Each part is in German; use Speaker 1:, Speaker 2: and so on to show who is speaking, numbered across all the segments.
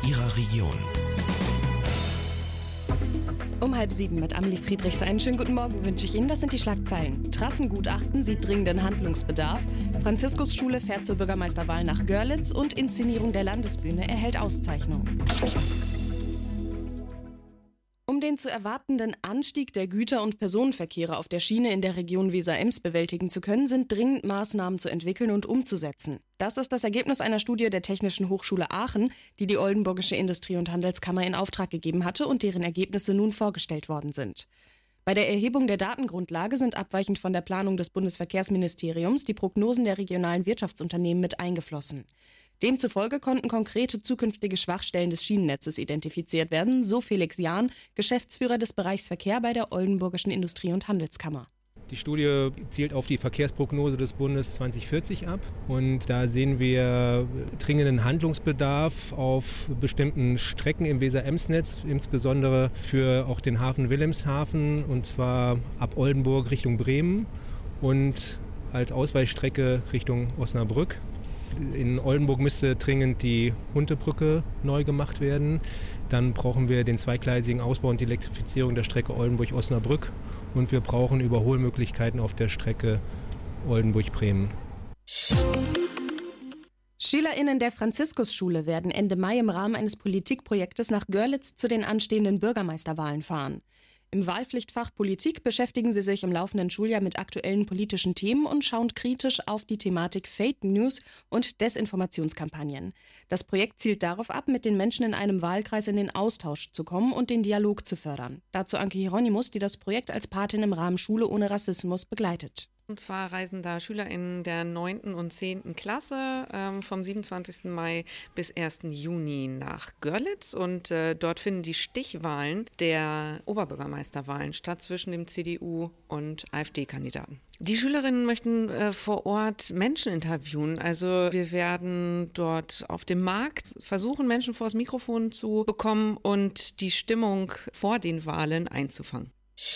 Speaker 1: Ihrer Region.
Speaker 2: Um 6:30 mit Amelie Friedrichs. Einen schönen guten Morgen wünsche ich Ihnen. Das sind die Schlagzeilen. Trassengutachten sieht dringenden Handlungsbedarf. Franziskusschule fährt zur Bürgermeisterwahl nach Görlitz und Inszenierung der Landesbühne erhält Auszeichnung. Um den zu erwartenden Anstieg der Güter- und Personenverkehre auf der Schiene in der Region Weser-Ems bewältigen zu können, sind dringend Maßnahmen zu entwickeln und umzusetzen. Das ist das Ergebnis einer Studie der Technischen Hochschule Aachen, die die Oldenburgische Industrie- und Handelskammer in Auftrag gegeben hatte und deren Ergebnisse nun vorgestellt worden sind. Bei der Erhebung der Datengrundlage sind abweichend von der Planung des Bundesverkehrsministeriums die Prognosen der regionalen Wirtschaftsunternehmen mit eingeflossen. Demzufolge konnten konkrete zukünftige Schwachstellen des Schienennetzes identifiziert werden, so Felix Jahn, Geschäftsführer des Bereichs Verkehr bei der Oldenburgischen Industrie- und Handelskammer.
Speaker 3: Die Studie zielt auf die Verkehrsprognose des Bundes 2040 ab und da sehen wir dringenden Handlungsbedarf auf bestimmten Strecken im Weser-Ems-Netz, insbesondere für auch den Hafen Wilhelmshaven, und zwar ab Oldenburg Richtung Bremen und als Ausweichstrecke Richtung Osnabrück. In Oldenburg müsste dringend die Huntebrücke neu gemacht werden. Dann brauchen wir den zweigleisigen Ausbau und die Elektrifizierung der Strecke Oldenburg-Osnabrück. Und wir brauchen Überholmöglichkeiten auf der Strecke Oldenburg-Bremen.
Speaker 2: SchülerInnen der Franziskusschule werden Ende Mai im Rahmen eines Politikprojektes nach Görlitz zu den anstehenden Bürgermeisterwahlen fahren. Im Wahlpflichtfach Politik beschäftigen sie sich im laufenden Schuljahr mit aktuellen politischen Themen und schauen kritisch auf die Thematik Fake News und Desinformationskampagnen. Das Projekt zielt darauf ab, mit den Menschen in einem Wahlkreis in den Austausch zu kommen und den Dialog zu fördern. Dazu Anke Hieronymus, die das Projekt als Patin im Rahmen Schule ohne Rassismus begleitet.
Speaker 4: Und zwar reisen da SchülerInnen der 9. und 10. Klasse vom 27. Mai bis 1. Juni nach Görlitz und dort finden die Stichwahlen der Oberbürgermeisterwahlen statt zwischen dem CDU- und AfD-Kandidaten. Die Schülerinnen möchten vor Ort Menschen interviewen. Also wir werden dort auf dem Markt versuchen, Menschen vors Mikrofon zu bekommen und die Stimmung vor den Wahlen einzufangen.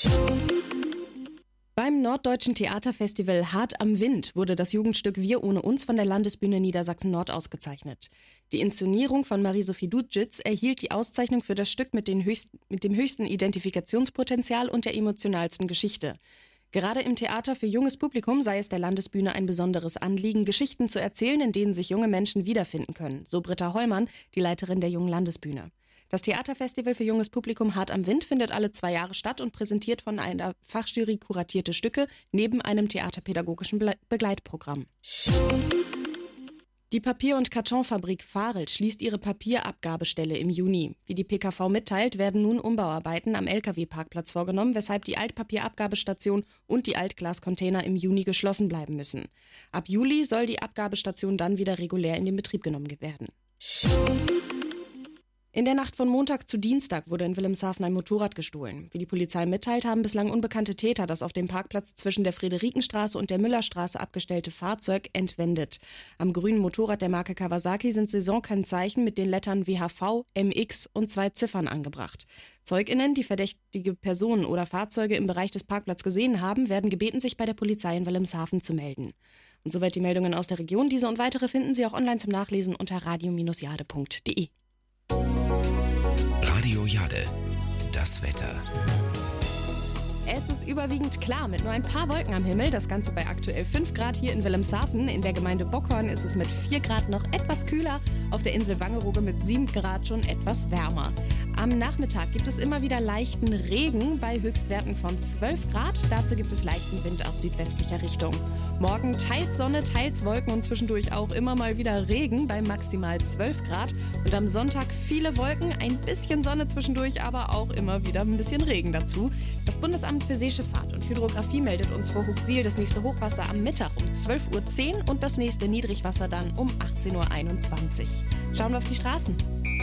Speaker 2: Beim Norddeutschen Theaterfestival Hart am Wind wurde das Jugendstück Wir ohne uns von der Landesbühne Niedersachsen-Nord ausgezeichnet. Die Inszenierung von Marie-Sophie Dudjitz erhielt die Auszeichnung für das Stück mit dem höchsten Identifikationspotenzial und der emotionalsten Geschichte. Gerade im Theater für junges Publikum sei es der Landesbühne ein besonderes Anliegen, Geschichten zu erzählen, in denen sich junge Menschen wiederfinden können, so Britta Hollmann, die Leiterin der Jungen Landesbühne. Das Theaterfestival für junges Publikum Hart am Wind findet alle 2 Jahre statt und präsentiert von einer Fachjury kuratierte Stücke neben einem theaterpädagogischen Begleitprogramm. Die Papier- und Kartonfabrik Farel schließt ihre Papierabgabestelle im Juni. Wie die PKV mitteilt, werden nun Umbauarbeiten am LKW-Parkplatz vorgenommen, weshalb die Altpapierabgabestation und die Altglascontainer im Juni geschlossen bleiben müssen. Ab Juli soll die Abgabestation dann wieder regulär in den Betrieb genommen werden. In der Nacht von Montag zu Dienstag wurde in Wilhelmshaven ein Motorrad gestohlen. Wie die Polizei mitteilt, haben bislang unbekannte Täter das auf dem Parkplatz zwischen der Friederikenstraße und der Müllerstraße abgestellte Fahrzeug entwendet. Am grünen Motorrad der Marke Kawasaki sind Saisonkennzeichen mit den Lettern WHV, MX und 2 Ziffern angebracht. ZeugInnen, die verdächtige Personen oder Fahrzeuge im Bereich des Parkplatzes gesehen haben, werden gebeten, sich bei der Polizei in Wilhelmshaven zu melden. Und soweit die Meldungen aus der Region. Diese und weitere finden Sie auch online zum Nachlesen unter radio-jade.de.
Speaker 1: Radio Jade, das Wetter.
Speaker 2: Es ist überwiegend klar mit nur ein paar Wolken am Himmel. Das Ganze bei aktuell 5 Grad hier in Wilhelmshaven. In der Gemeinde Bockhorn ist es mit 4 Grad noch etwas kühler. Auf der Insel Wangerooge mit 7 Grad schon etwas wärmer. Am Nachmittag gibt es immer wieder leichten Regen bei Höchstwerten von 12 Grad. Dazu gibt es leichten Wind aus südwestlicher Richtung. Morgen teils Sonne, teils Wolken und zwischendurch auch immer mal wieder Regen bei maximal 12 Grad. Und am Sonntag viele Wolken, ein bisschen Sonne zwischendurch, aber auch immer wieder ein bisschen Regen dazu. Das Bundesamt für Seeschifffahrt und Hydrographie meldet uns vor Hochsiel das nächste Hochwasser am Mittag um 12:10 Uhr und das nächste Niedrigwasser dann um 18:21 Uhr. Schauen wir auf die Straßen.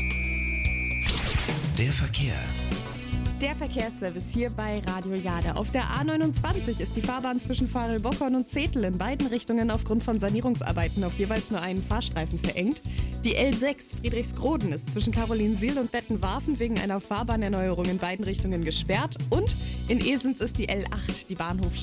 Speaker 1: Der Verkehr.
Speaker 2: Der Verkehrsservice hier bei Radio Jade. Auf der A29 ist die Fahrbahn zwischen Farel-Bockhorn und Zetel in beiden Richtungen aufgrund von Sanierungsarbeiten auf jeweils nur einen Fahrstreifen verengt. Die L6 Friedrichsroden ist zwischen Carolinsiel und Bettenwarfen wegen einer Fahrbahnnerneuerung in beiden Richtungen gesperrt. Und in Esens ist die L8, die Bahnhof